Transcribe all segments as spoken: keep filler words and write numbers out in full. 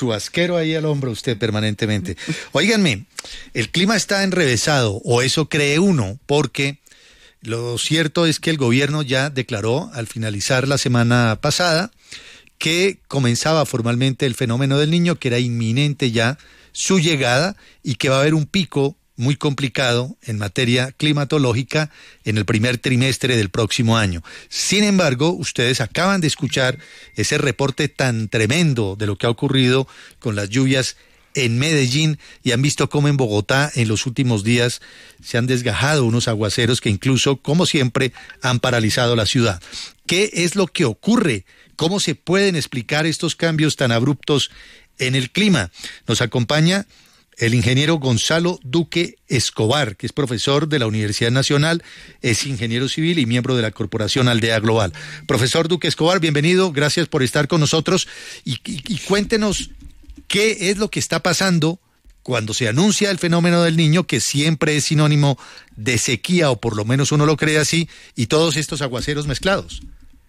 chubasquero ahí al hombro usted permanentemente. Óiganme, el clima está enrevesado, o eso cree uno, porque lo cierto es que el gobierno ya declaró al finalizar la semana pasada que comenzaba formalmente el fenómeno del Niño, que era inminente ya su llegada y que va a haber un pico muy complicado en materia climatológica en el primer trimestre del próximo año. Sin embargo, ustedes acaban de escuchar ese reporte tan tremendo de lo que ha ocurrido con las lluvias en Medellín y han visto cómo en Bogotá en los últimos días se han desgajado unos aguaceros que incluso, como siempre, han paralizado la ciudad. ¿Qué es lo que ocurre? ¿Cómo se pueden explicar estos cambios tan abruptos en el clima? Nos acompaña el ingeniero Gonzalo Duque Escobar, que es profesor de la Universidad Nacional, es ingeniero civil y miembro de la Corporación Aldea Global. Profesor Duque Escobar, bienvenido, gracias por estar con nosotros y, y, y cuéntenos qué es lo que está pasando cuando se anuncia el fenómeno del Niño, que siempre es sinónimo de sequía, o por lo menos uno lo cree así, y todos estos aguaceros mezclados.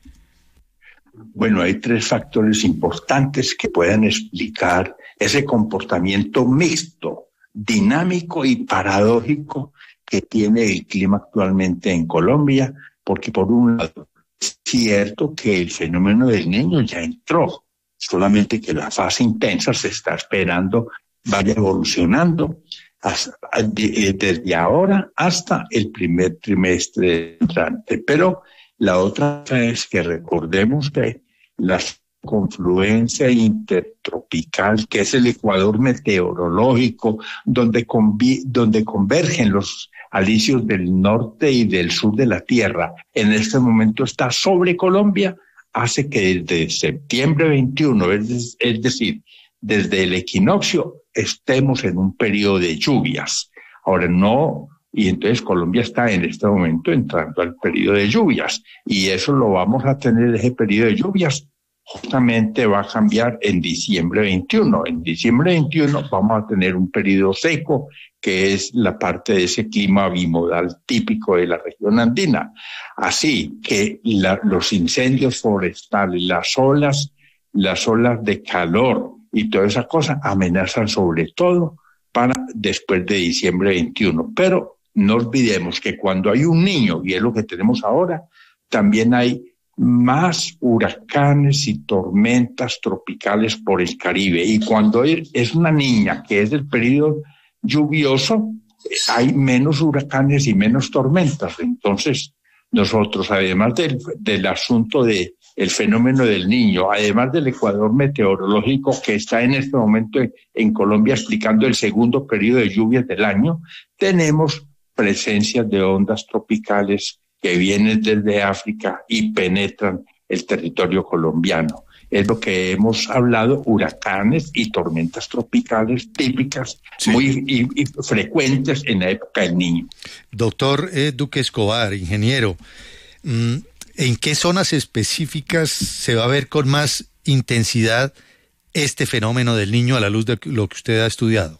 Bueno, hay tres factores importantes que pueden explicar ese comportamiento mixto, dinámico y paradójico que tiene el clima actualmente en Colombia, porque por un lado es cierto que el fenómeno del Niño ya entró, solamente que la fase intensa se está esperando vaya evolucionando hasta, desde ahora hasta el primer trimestre entrante, pero la otra es que recordemos que la confluencia intertropical, que es el ecuador meteorológico, donde, convi- donde convergen los alisios del norte y del sur de la Tierra, en este momento está sobre Colombia, hace que desde septiembre veintiuno, es, es decir, desde el equinoccio, estemos en un periodo de lluvias. Ahora no... Y entonces Colombia está en este momento entrando al periodo de lluvias. Y eso lo vamos a tener, ese periodo de lluvias, justamente va a cambiar en diciembre veintiuno. En diciembre veintiuno vamos a tener un periodo seco, que es la parte de ese clima bimodal típico de la región andina. Así que la, los incendios forestales, las olas, las olas de calor y toda esa cosa amenazan sobre todo para después de diciembre veintiuno. Pero no olvidemos que cuando hay un niño, y es lo que tenemos ahora, también hay más huracanes y tormentas tropicales por el Caribe. Y cuando es una niña, que es el periodo lluvioso, hay menos huracanes y menos tormentas. Entonces, nosotros, además del, del asunto de el fenómeno del Niño, además del ecuador meteorológico que está en este momento en, en Colombia explicando el segundo periodo de lluvias del año, tenemos presencias de ondas tropicales que vienen desde África y penetran el territorio colombiano. Es lo que hemos hablado, huracanes y tormentas tropicales típicas, sí, muy y, y frecuentes en la época del Niño. Doctor eh, Duque Escobar, ingeniero, ¿en qué zonas específicas se va a ver con más intensidad este fenómeno del Niño a la luz de lo que usted ha estudiado?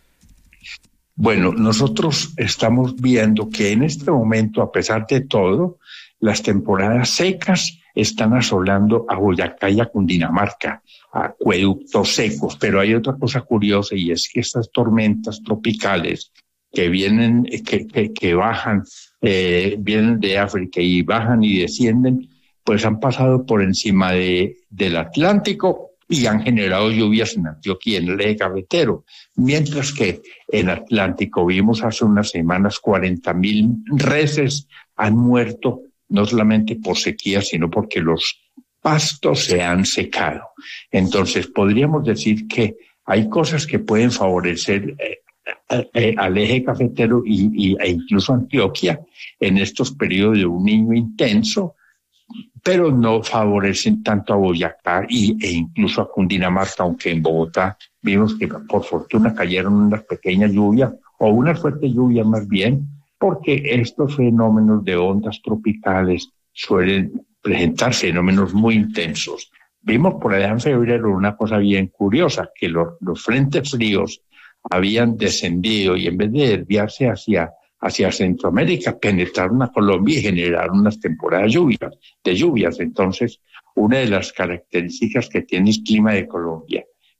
Bueno, nosotros estamos viendo que en este momento, a pesar de todo, las temporadas secas están asolando a Boyacá y a Cundinamarca, acueductos secos, pero hay otra cosa curiosa y es que estas tormentas tropicales que vienen, que, que, que bajan, eh, vienen de África y bajan y descienden, pues han pasado por encima de, del Atlántico y han generado lluvias en Antioquia y en el eje cafetero, mientras que en Atlántico vimos hace unas semanas cuarenta mil reses han muerto, no solamente por sequía, sino porque los pastos se han secado. Entonces, podríamos decir que hay cosas que pueden favorecer eh, eh, al eje cafetero y, y, e incluso Antioquia en estos periodos de un Niño intenso, pero no favorecen tanto a Boyacá y, e incluso a Cundinamarca, aunque en Bogotá vimos que por fortuna cayeron unas pequeñas lluvias, o unas fuertes lluvias más bien, porque estos fenómenos de ondas tropicales suelen presentar fenómenos muy intensos. Vimos por allá en febrero una cosa bien curiosa, que los, los frentes fríos habían descendido y en vez de desviarse hacia hacia Centroamérica, penetraron a Colombia y generaron unas temporadas lluvias, de lluvias. Entonces, una de las características que tiene el clima de Colombia